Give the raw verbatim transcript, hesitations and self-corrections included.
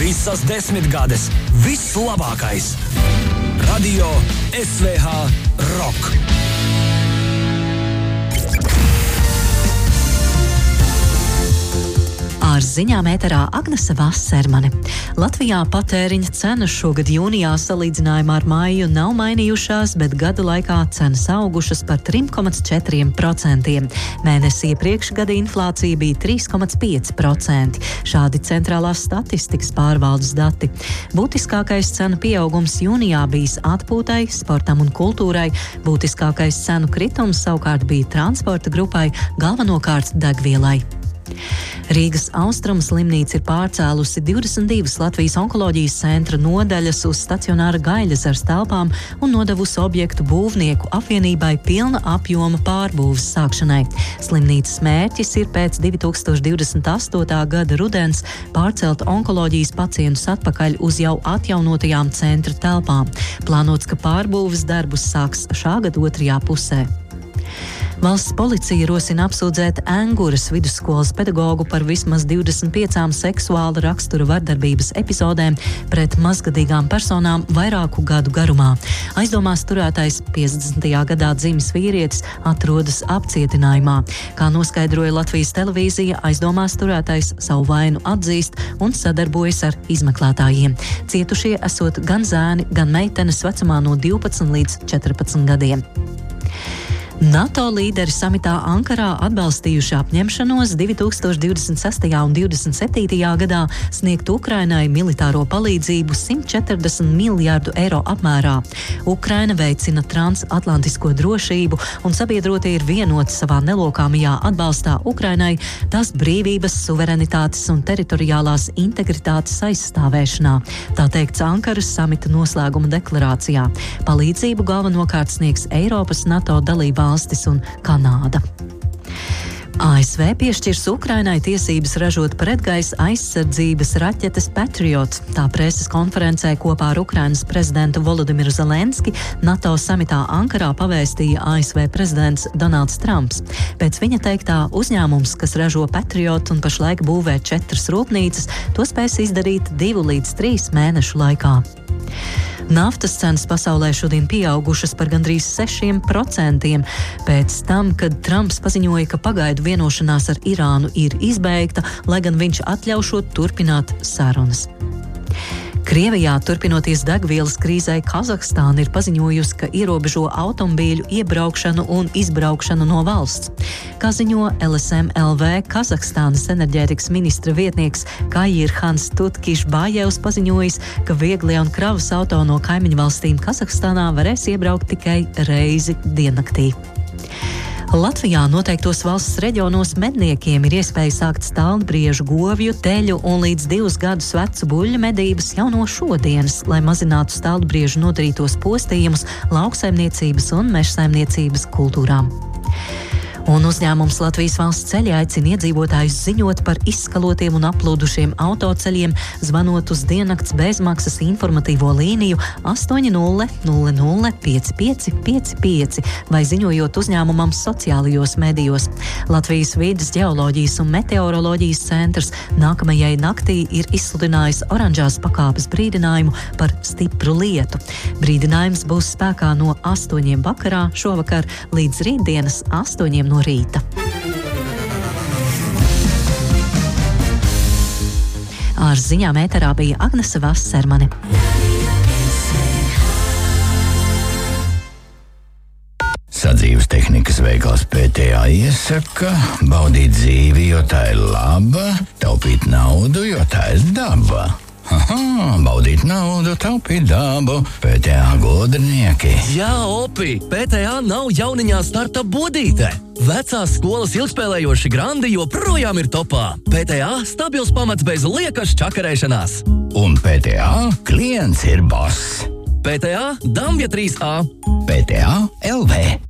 Visas desmitgades, viss labākais. Radio S V H Rock. Ar ziņām ēterā Agnese Vasermane. Latvijā patēriņa cenas šogad jūnijā salīdzinājumā ar māju nav mainījušās, bet gada laikā cenas augušas par trīs komats četri procenti. Mēnesi iepriekš gada inflācija bija trīs komats pieci procenti. Šādi centrālās statistikas pārvaldes dati. Būtiskākais cenu pieaugums jūnijā bijis atpūtai, sportam un kultūrai. Būtiskākais cenu kritums savukārt bija transporta grupai, galvenokārt degvielai. Rīgas Austrumu slimnīca ir pārcēlusi divdesmit divas Latvijas onkoloģijas centra nodaļas uz stacionāra Gaļasars telpām un nodevusi objektu būvnieku apvienībai pilna apjoma pārbūves sākšanai. Slimnīcas mērķis ir pēc divi tūkstoši divdesmit astotā gada rudens pārcelt onkoloģijas pacientus atpakaļ uz jau atjaunotajām centra telpām. Plānots, ka pārbūves darbus sāks šā gada otrajā pusē. Valsts policija rosina apsūdzēt Enguras vidusskolas pedagogu par vismaz divdesmit piecām seksuāla rakstura vardarbības epizodēm pret mazgadīgām personām vairāku gadu garumā. Aizdomās turētais piecdesmitajā gadā dzimis vīrietis atrodas apcietinājumā. Kā noskaidroja Latvijas televīzija, aizdomās turētais savu vainu atzīst un sadarbojas ar izmeklētājiem. Cietušie esot gan zēni, gan meitenes vecumā no divpadsmit līdz četrpadsmit gadiem. NATO līderi samitā Ankarā atbalstījuši apņemšanos divi tūkstoši divdesmit sestajā un divdesmit septītajā gadā sniegt Ukrainai militāro palīdzību simt četrdesmit miljārdu eiro apmērā. Ukraina veicina transatlantisko drošību un sabiedrotie ir vienoti savā nelokāmajā atbalstā Ukrainai, tās brīvības, suverenitātes un teritoriālās integritātes aizstāvēšanā. Tā teikts Ankaras samita noslēguma deklarācijā. Palīdzību galvenokārt sniegs Eiropas NATO dalībvalstis valstis un Kanāda. A S V piešķirs Ukrainai tiesības ražot pretgaisa aizsardzības raķetes Patriot. Tā preses konferencē kopā ar Ukrainas prezidentu Volodimiru Zelenski NATO samitā Ankarā pavēstīja A S V prezidents Donalds Trumps. Pēc viņa teiktā, uzņēmums, kas ražo Patriot un pašlaik būvē četras rūpnīcas, to spēs izdarīt divu līdz trīs mēnešu laikā. Naftas cenas pasaulē šodien pieaugušas par gandrīz sešiem procentiem. Pēc tam, kad Trumps paziņoja, ka pagaidu vienošanās ar Irānu ir izbeigta, lai gan viņš atļaušot turpināt sarunas. Krievijā, turpinoties degvielas krīzei, Kazahstāna ir paziņojusi, ka ierobežo automobīļu iebraukšanu un izbraukšanu no valsts. Kā ziņo L S M L V, Kazahstānas enerģētikas ministra vietnieks Kairhans Tutkišbājevs paziņojis, ka vieglie un kravas auto no kaimiņu valstīm Kazahstānā varēs iebraukt tikai reizi diennaktī. Latvijā noteiktos valsts reģionos medniekiem ir iespēja sākt stāvbriežu, govju, teļu un līdz divus gadus vecu buļļu medības jau no šodienas, lai mazinātu stāvbriežu nodarītos postījumus lauksaimniecības un mežsaimniecības kultūrām. Un uzņēmums Latvijas valsts ceļi aicina iedzīvotājus ziņot par izskalotiem un aplūdušiem autoceļiem, zvanot uz diennakts bezmaksas informatīvo līniju astoņi nulle nulle nulle pieci pieci pieci pieci vai ziņojot uzņēmumam sociālajos medijos. Latvijas vides ģeoloģijas un meteoroloģijas centrs nākamajai naktī ir izsludinājis oranžās pakāpes brīdinājumu par stipru lietu. Brīdinājums būs spēkā no astoņiem vakarā šovakar līdz rītdienas astoņiem no rīta. Ar ziņām ēterā bija Agnese Vasermane. Sadzīves tehnikas veikals P T A iesaka baudīt dzīvi, jo tā ir laba, taupīt naudu, jo tā ir daba. Aha, baudīt naudu, taupīt dabu, P T A godrnieki. Jā, Opi, P T A nav jauniņā starta bodīte. Vecās skolas ilgspēlējoši grandi joprojām ir topā. P T A stabils pamats bez liekas čakarēšanās. Un P T A klients ir boss. P T A Dambja trīs A. P T A L V